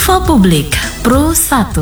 Info Publik Pro 1.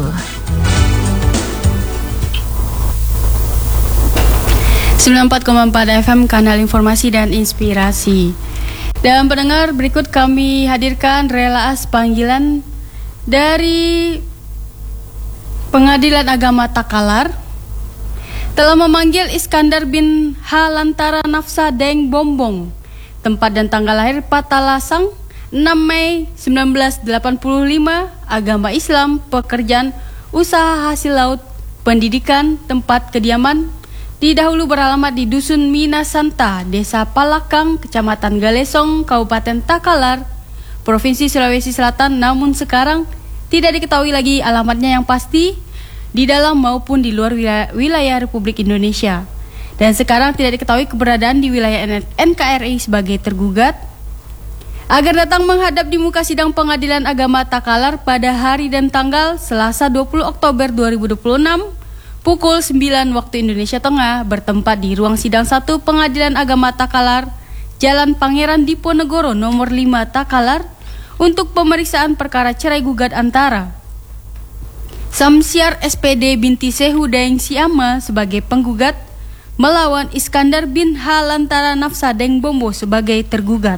FM, kanal informasi dan inspirasi. Dan pendengar, berikut kami hadirkan relaas panggilan dari Pengadilan Agama Takalar telah memanggil Iskandar bin H. Lantara Nafsa Deng Bombong, tempat dan tanggal lahir Patalasang 6 Mei 1985, agama Islam, pekerjaan, usaha hasil laut, pendidikan, tempat kediaman, didahulu beralamat di Dusun Minasanta, Desa Palakang, Kecamatan Galesong, Kabupaten Takalar, Provinsi Sulawesi Selatan, namun sekarang tidak diketahui lagi alamatnya yang pasti di dalam maupun di luar wilayah Republik Indonesia. Dan sekarang tidak diketahui keberadaan di wilayah NKRI sebagai tergugat, agar datang menghadap di muka sidang Pengadilan Agama Takalar pada hari dan tanggal Selasa 20 Oktober 2026 pukul 9 waktu Indonesia Tengah, bertempat di ruang sidang 1 Pengadilan Agama Takalar, Jalan Pangeran Diponegoro nomor 5 Takalar, untuk pemeriksaan perkara cerai gugat antara Samsiar SPD binti Sehu Daeng Siama sebagai penggugat melawan Iskandar bin H. Lantara Nafsa Deng Bombo sebagai tergugat.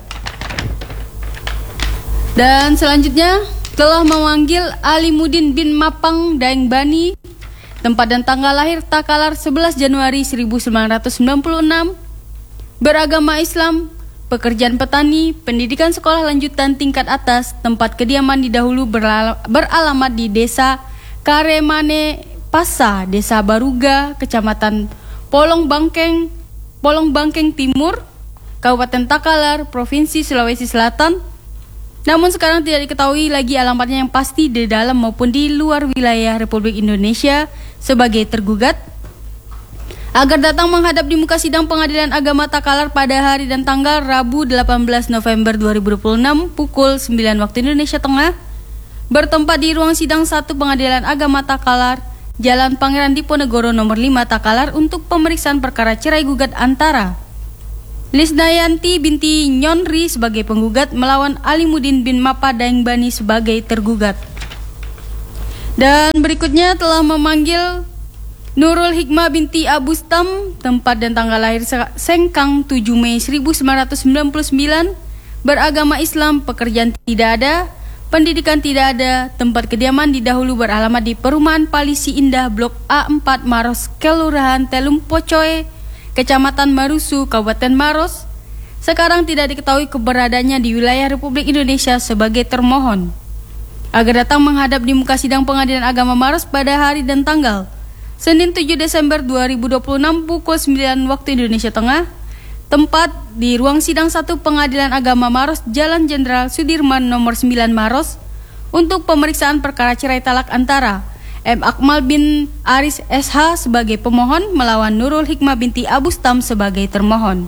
Dan selanjutnya telah memanggil Alimuddin bin Mapang Daeng Bani, tempat dan tanggal lahir Takalar 11 Januari 1996, beragama Islam, pekerjaan petani, pendidikan sekolah lanjutan tingkat atas, tempat kediaman didahulu beralamat di Desa Karemane Pasa, Desa Baruga, Kecamatan Polong Bangkeng Timur, Kabupaten Takalar, Provinsi Sulawesi Selatan. Namun sekarang tidak diketahui lagi alamatnya yang pasti di dalam maupun di luar wilayah Republik Indonesia sebagai tergugat, agar datang menghadap di muka sidang Pengadilan Agama Takalar pada hari dan tanggal Rabu 18 November 2026 pukul 9 waktu Indonesia Tengah, bertempat di ruang sidang 1 Pengadilan Agama Takalar, Jalan Pangeran Diponegoro nomor 5 Takalar, untuk pemeriksaan perkara cerai gugat antara Lisnayanti binti Nyonri sebagai penggugat melawan Alimuddin bin Mapa Daeng Bani sebagai tergugat. Dan berikutnya telah memanggil Nurul Hikmah binti Abustam, tempat dan tanggal lahir Sengkang 7 Mei 1999, beragama Islam, pekerjaan tidak ada, pendidikan tidak ada, tempat kediaman didahulu beralamat di Perumahan Palisi Indah Blok A4 Maros, Kelurahan Telung Pocoe, Kecamatan Marusu, Kabupaten Maros. Sekarang tidak diketahui keberadaannya di wilayah Republik Indonesia sebagai termohon, agar datang menghadap di muka sidang Pengadilan Agama Maros pada hari dan tanggal Senin 7 Desember 2026 pukul 9 waktu Indonesia Tengah, tempat di ruang sidang 1 Pengadilan Agama Maros, Jalan Jenderal Sudirman nomor 9 Maros, untuk pemeriksaan perkara cerai talak antara M. Akmal bin Aris SH sebagai pemohon melawan Nurul Hikmah binti Abustam sebagai termohon.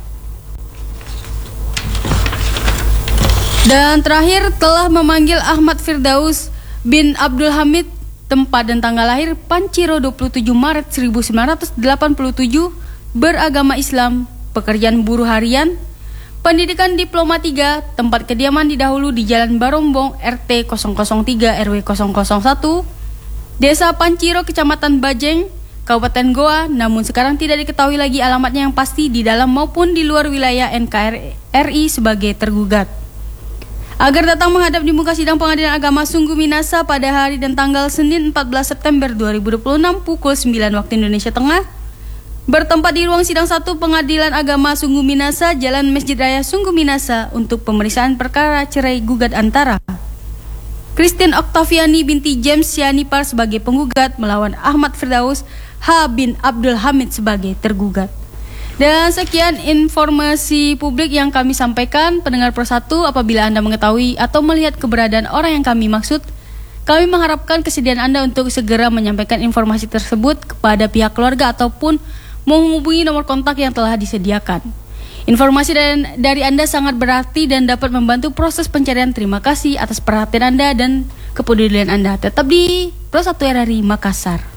Dan terakhir telah memanggil Ahmad Firdaus bin Abdul Hamid, tempat dan tanggal lahir Panciro 27 Maret 1987, beragama Islam, pekerjaan buruh harian, pendidikan diploma 3, tempat kediaman didahulu di Jalan Barombong RT 003 RW 001, Desa Panciro, Kecamatan Bajeng, Kabupaten Goa, namun sekarang tidak diketahui lagi alamatnya yang pasti di dalam maupun di luar wilayah NKRI sebagai tergugat, agar datang menghadap di muka sidang Pengadilan Agama Sungguh Minasa pada hari dan tanggal Senin 14 September 2026 pukul 9 waktu Indonesia Tengah, bertempat di ruang sidang 1 Pengadilan Agama Sungguh Minasa, Jalan Masjid Raya Sungguh Minasa, untuk pemeriksaan perkara cerai gugat antara Christine Oktaviani binti James Sianipar sebagai penggugat melawan Ahmad Firdaus H. bin Abdul Hamid sebagai tergugat. Dan sekian informasi publik yang kami sampaikan, pendengar Pro 1. Apabila Anda mengetahui atau melihat keberadaan orang yang kami maksud, kami mengharapkan kesediaan Anda untuk segera menyampaikan informasi tersebut kepada pihak keluarga ataupun menghubungi nomor kontak yang telah disediakan. Informasi dari Anda sangat berarti dan dapat membantu proses pencarian. Terima kasih atas perhatian Anda dan kepedulian Anda. Tetap di Pro 1 RRI Makassar.